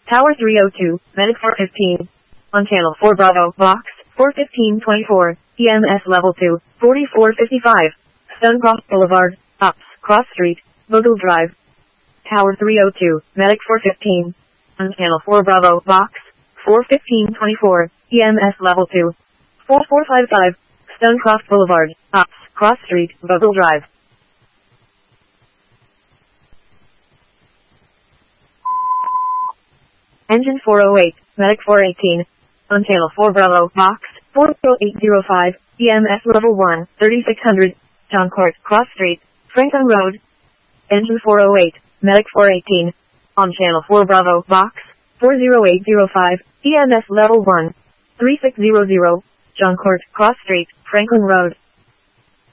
Tower 302, Medic 415. On Channel 4 Bravo, Box 41524, EMS Level 2, 4455. Stonecroft Boulevard, Ops, Cross Street, Vogel Drive. Tower 302, Medic 415. On Channel 4 Bravo, Box 41524, EMS Level 2, 4455. Stonecroft Boulevard, Ops, Cross Street, Vogel Drive. Engine 408, Medic 418. On Channel 4 Bravo, Box 40805, EMS Level 1, 3600, John Court, Cross Street, Franklin Road. Engine 408, Medic 418. On Channel 4 Bravo, Box 40805, EMS Level 1, 3600, John Court, Cross Street, Franklin Road.